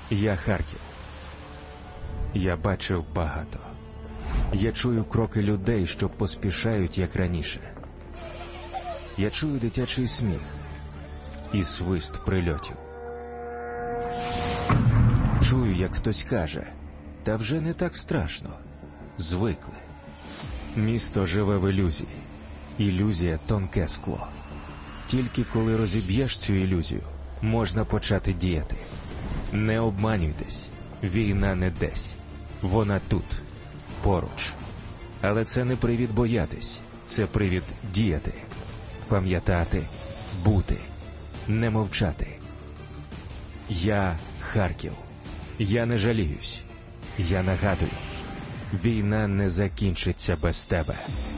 Я Харків. Я бачив багато. Я чую кроки людей, що поспішають, як раніше. Я чую дитячий сміх і свист прильотів. Чую, як хтось каже, та вже не так страшно. Звикли. Місто живе в ілюзії. Ілюзія – тонке скло. Тільки коли розіб'єш цю ілюзію, можна почати діяти. Не обманюйтесь. Війна не десь. Вона тут. Поруч. Але це не привід боятись. Це привід діяти. Пам'ятати. Бути. Не мовчати. Я Харків. Я не жаліюсь. Я нагадую. Війна не закінчиться без тебе.